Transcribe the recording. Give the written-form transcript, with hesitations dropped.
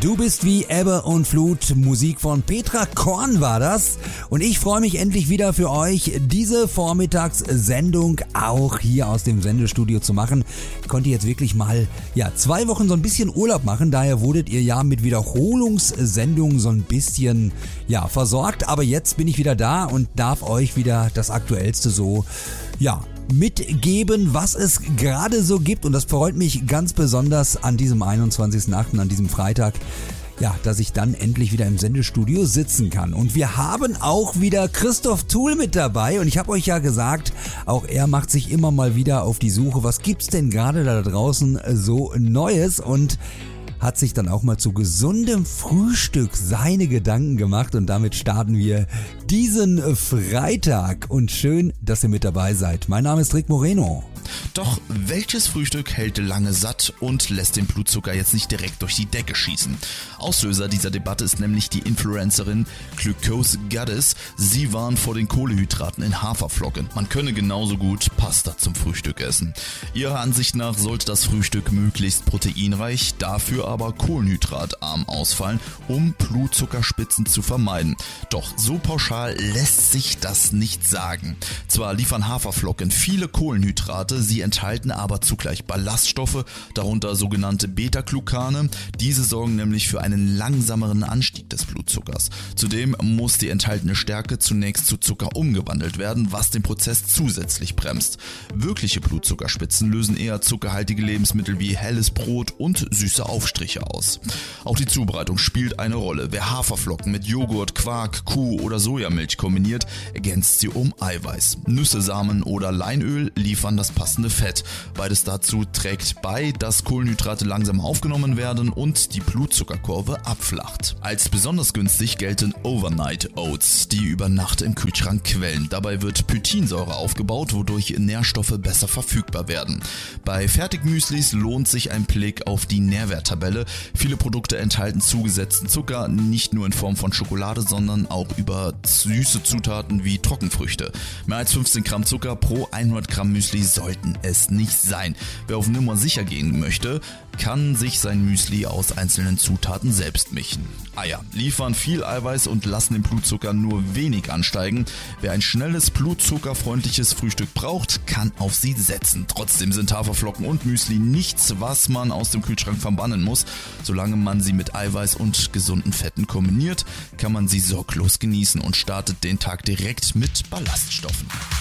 Du bist wie Ebbe und Flut. Musik von Petra Korn war das. Und ich freue mich endlich wieder für euch, diese Vormittagssendung auch hier aus dem Sendestudio zu machen. Ich konnte jetzt wirklich mal 2 Wochen so ein bisschen Urlaub machen. Daher wurdet ihr ja mit Wiederholungssendungen so ein bisschen versorgt. Aber jetzt bin ich wieder da und darf euch wieder das Aktuellste mitgeben, was es gerade so gibt. Und das freut mich ganz besonders an diesem 21.8., an diesem Freitag, dass ich dann endlich wieder im Sendestudio sitzen kann. Und wir haben auch wieder Christoph Thuhl mit dabei. Und ich habe euch ja gesagt, auch er macht sich immer mal wieder auf die Suche, was gibt's denn gerade da draußen so Neues, und hat sich dann auch mal zu gesundem Frühstück seine Gedanken gemacht, und damit starten wir diesen Freitag, und schön, dass ihr mit dabei seid. Mein Name ist Rick Moreno. Doch welches Frühstück hält lange satt und lässt den Blutzucker jetzt nicht direkt durch die Decke schießen? Auslöser dieser Debatte ist nämlich die Influencerin Glucose Goddess. Sie warnt vor den Kohlenhydraten in Haferflocken. Man könne genauso gut Pasta zum Frühstück essen. Ihrer Ansicht nach sollte das Frühstück möglichst proteinreich, dafür aber kohlenhydratarm ausfallen, um Blutzuckerspitzen zu vermeiden. Doch so pauschal lässt sich das nicht sagen. Zwar liefern Haferflocken viele Kohlenhydrate, sie enthalten aber zugleich Ballaststoffe, darunter sogenannte Beta-Glucane. Diese sorgen nämlich für einen langsameren Anstieg des Blutzuckers. Zudem muss die enthaltene Stärke zunächst zu Zucker umgewandelt werden, was den Prozess zusätzlich bremst. Wirkliche Blutzuckerspitzen lösen eher zuckerhaltige Lebensmittel wie helles Brot und süße Aufstriche aus. Auch die Zubereitung spielt eine Rolle. Wer Haferflocken mit Joghurt, Quark, Kuh- oder Sojamilch kombiniert, ergänzt sie um Eiweiß. Nüsse, Samen oder Leinöl liefern das passende Fett. Beides dazu trägt bei, dass Kohlenhydrate langsam aufgenommen werden und die Blutzuckerkurve abflacht. Als besonders günstig gelten Overnight Oats, die über Nacht im Kühlschrank quellen. Dabei wird Phytinsäure aufgebaut, wodurch Nährstoffe besser verfügbar werden. Bei Fertigmüslis lohnt sich ein Blick auf die Nährwerttabelle. Viele Produkte enthalten zugesetzten Zucker, nicht nur in Form von Schokolade, sondern auch über süße Zutaten wie Trockenfrüchte. Mehr als 15 Gramm Zucker pro 100 Gramm Müsli sollten es nicht sein. Wer auf Nummer sicher gehen möchte, kann sich sein Müsli aus einzelnen Zutaten selbst mischen. Eier liefern viel Eiweiß und lassen den Blutzucker nur wenig ansteigen. Wer ein schnelles, blutzuckerfreundliches Frühstück braucht, kann auf sie setzen. Trotzdem sind Haferflocken und Müsli nichts, was man aus dem Kühlschrank verbannen muss. Solange man sie mit Eiweiß und gesunden Fetten kombiniert, kann man sie sorglos genießen und startet den Tag direkt mit Ballaststoffen.